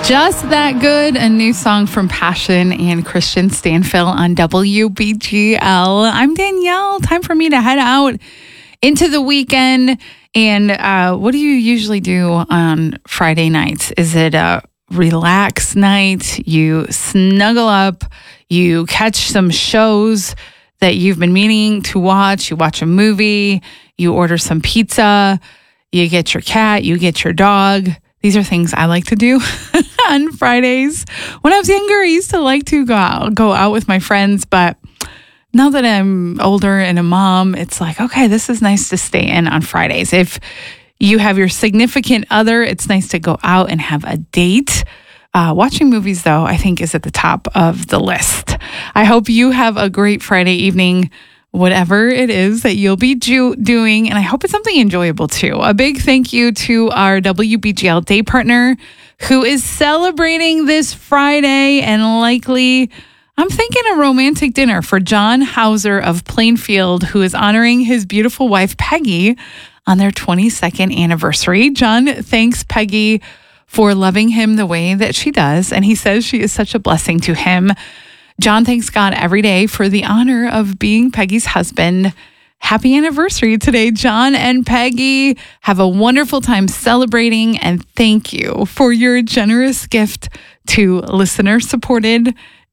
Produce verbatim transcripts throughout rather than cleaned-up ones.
Just That Good, a new song from Passion and Christian Stanfill on W B G L. I'm Danielle. Time for me to head out into the weekend. And uh, what do you usually do on Friday nights? Is it a relax night? You snuggle up, you catch some shows that you've been meaning to watch, you watch a movie, you order some pizza, you get your cat, you get your dog. These are things I like to do on Fridays. When I was younger, I used to like to go out, go out with my friends, but now that I'm older and a mom, it's like, okay, this is nice to stay in on Fridays. If you have your significant other, it's nice to go out and have a date. Uh, watching movies, though, I think is at the top of the list. I hope you have a great Friday evening, whatever it is that you'll be do- doing. And I hope it's something enjoyable too. A big thank you to our W B G L day partner who is celebrating this Friday and likely, I'm thinking a romantic dinner for John Hauser of Plainfield, who is honoring his beautiful wife, Peggy, on their twenty-second anniversary. John thanks Peggy for loving him the way that she does. And he says she is such a blessing to him. John thanks God every day for the honor of being Peggy's husband. Happy anniversary today, John and Peggy. Have a wonderful time celebrating, and thank you for your generous gift to listener-supported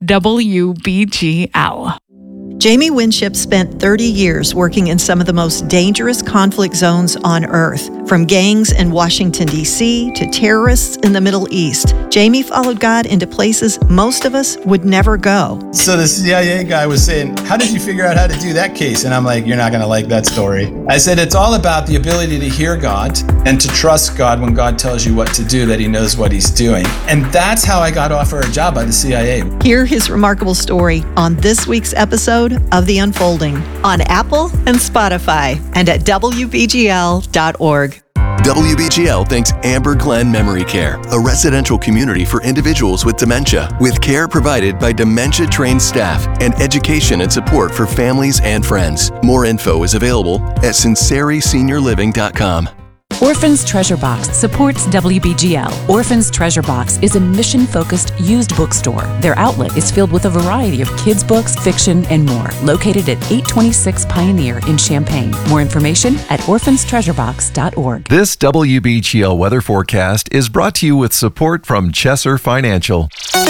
W B G L. Jamie Winship spent thirty years working in some of the most dangerous conflict zones on Earth, from gangs in Washington, D C to terrorists in the Middle East. Jamie followed God into places most of us would never go. So the C I A guy was saying, how did you figure out how to do that case? And I'm like, you're not going to like that story. I said, it's all about the ability to hear God and to trust God when God tells you what to do, that he knows what he's doing. And that's how I got offered a job by the C I A. Hear his remarkable story on this week's episode of The Unfolding on Apple and Spotify and at W B G L dot org. W B G L thanks Amber Glen Memory Care, a residential community for individuals with dementia, with care provided by dementia-trained staff and education and support for families and friends. More info is available at sinceri senior living dot com. Orphan's Treasure Box supports W B G L. Orphan's Treasure Box is a mission-focused used bookstore. Their outlet is filled with a variety of kids' books, fiction, and more. Located at eight twenty-six Pioneer in Champaign. More information at orphans treasure box dot org. This W B G L weather forecast is brought to you with support from Chesser Financial.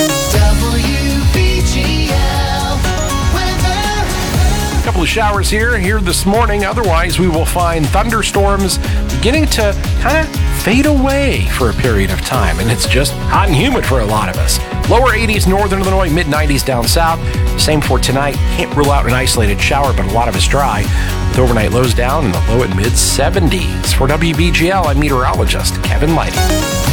W B G L weather. A couple of showers here, here this morning. Otherwise, we will find thunderstorms beginning to kind of fade away for a period of time. And it's just hot and humid for a lot of us. Lower eighties northern Illinois, mid nineties down south. Same for tonight. Can't rule out an isolated shower, but a lot of it's dry. With overnight lows down in the low and mid seventies. For W B G L, I'm meteorologist Kevin Lighty.